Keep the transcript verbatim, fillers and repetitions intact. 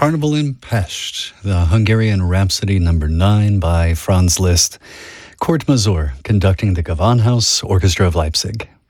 Carnival in Pest, the Hungarian Rhapsody number nine by Franz Liszt. Kurt Mazur conducting the Gewandhaus Orchestra of Leipzig.